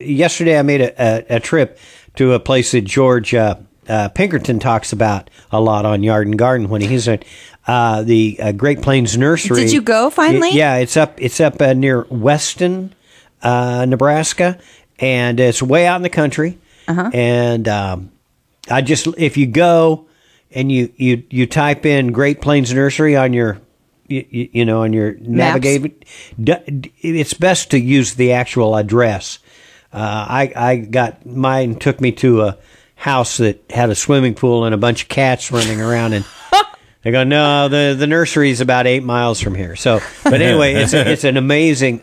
yesterday I made a trip to a place that George Pinkerton talks about a lot on Yard and Garden when he's at the Great Plains Nursery. Did you go finally? Yeah, it's up near Weston, Nebraska, and it's way out in the country. And if you go and you type in Great Plains Nursery on your on your navigate, it's best to use the actual address. I got mine, took me to a house that had a swimming pool and a bunch of cats running around, and they go, no, the nursery is about 8 miles from here. So, but anyway, it's an amazing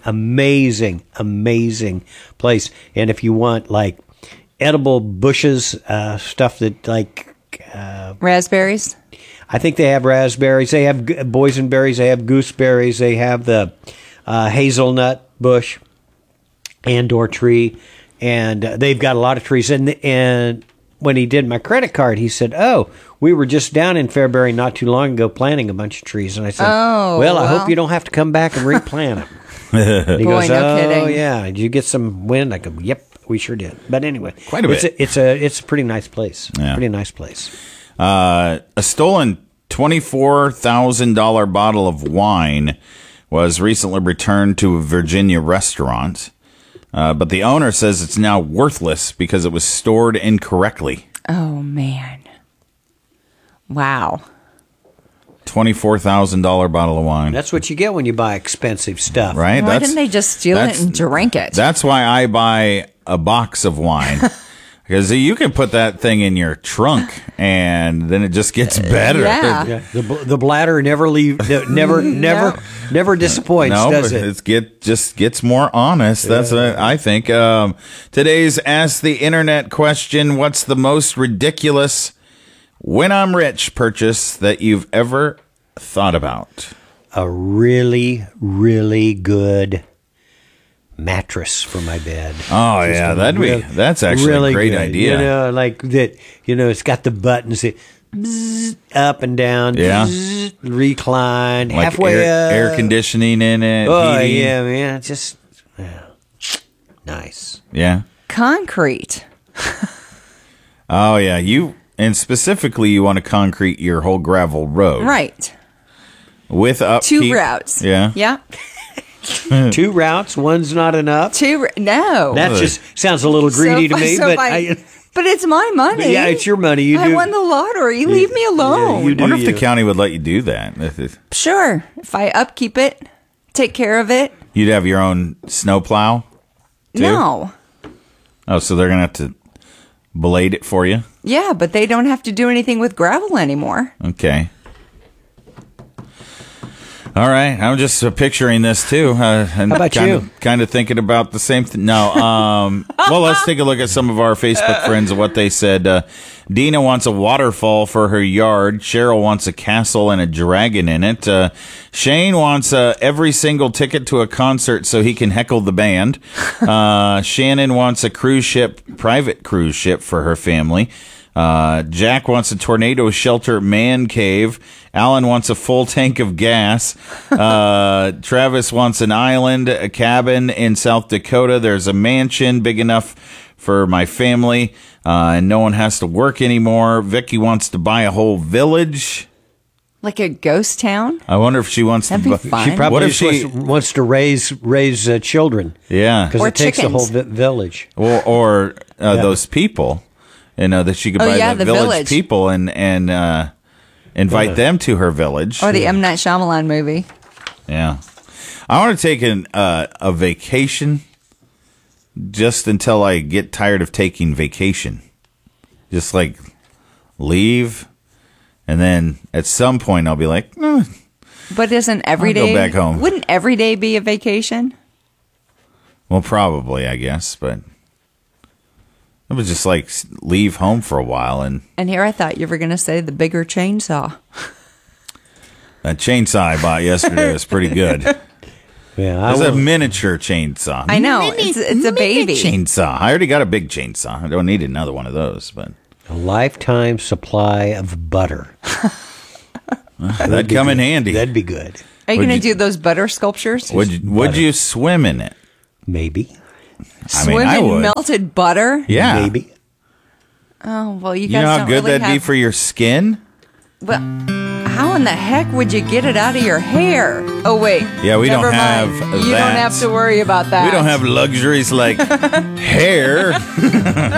place. And if you want like edible bushes, stuff that like raspberries. I think they have raspberries. They have boysenberries. They have gooseberries. They have the hazelnut bush and/or tree, and they've got a lot of trees. And when he did my credit card, he said, "Oh, we were just down in Fairbury not too long ago planting a bunch of trees." And I said, "Well, I hope you don't have to come back and replant them." He goes, no kidding. "Oh yeah, did you get some wind?" I go, "Yep, we sure did." But anyway, quite a bit. It's a pretty nice place. Yeah. Pretty nice place. A stolen $24,000 bottle of wine was recently returned to a Virginia restaurant, but the owner says it's now worthless because it was stored incorrectly. Oh, man. Wow. $24,000 bottle of wine. That's what you get when you buy expensive stuff. Right? Why didn't they just steal it and drink it? That's why I buy a box of wine. Because you can put that thing in your trunk, and then it just gets better. Yeah. The bladder never never disappoints, does it? It just gets more honest. That's what I think. Today's Ask the Internet question: what's the most ridiculous when I'm rich purchase that you've ever thought about? A really, really good mattress for my bed. Oh, yeah, that's actually really a great good. idea. Like that, it's got the buttons that bzz, up and down, bzz, recline, like halfway up. Air conditioning in it. Oh, heating. yeah, man. Just nice. Yeah. Concrete. Oh, yeah. And specifically, you want to concrete your whole gravel road. Right. With upkeep. 2 routes. Yeah. Yeah. 2 routes, one's not enough. No. That just sounds a little greedy to me, but but it's my money. Yeah, it's your money. I won the lottery. Leave me alone. I wonder if the county would let you do that. Sure. If I upkeep it, take care of it. You'd have your own snowplow, too? No. Oh, so they're going to have to blade it for you? Yeah, but they don't have to do anything with gravel anymore. Okay. All right, I'm just picturing this too. And how about you? Kind of thinking about the same thing. No, well, let's take a look at some of our Facebook friends and what they said. Dina wants a waterfall for her yard. Cheryl wants a castle and a dragon in it. Shane wants every single ticket to a concert so he can heckle the band. Shannon wants a private cruise ship for her family. Jack wants a tornado shelter man cave. Alan wants a full tank of gas. Travis wants an island, a cabin in South Dakota. There's a mansion big enough for my family, and no one has to work anymore. Vicky wants to buy a whole village. Like a ghost town? I wonder if she wants That'd to. Be fun. She probably wants to raise children. Yeah, because it takes the whole village. Or those people. That she could buy the village people and invite them to her village. Or the M. Night Shyamalan movie. Yeah. I want to take a vacation just until I get tired of taking vacation. Just like leave, and then at some point I'll be like, But isn't every day... go back home. Wouldn't every day be a vacation? Well, probably, I guess, but... It was just like leave home for a while. And here I thought you were going to say the bigger chainsaw. That chainsaw I bought yesterday was pretty good. Yeah, It's a miniature chainsaw. I know. It's a baby. Chainsaw. I already got a big chainsaw. I don't need another one of those. But a lifetime supply of butter. That'd come in handy. That'd be good. Are you going to do those butter sculptures? Would you swim in it? Maybe. I mean, Swim I in would. melted butter? Yeah. Maybe. Oh, well, you You guys know how don't good really that'd be have... for your skin? Well, how in the heck would you get it out of your hair? Oh, wait. Yeah, we Never don't have mind. You that. don't have to worry about that. We don't have luxuries like hair.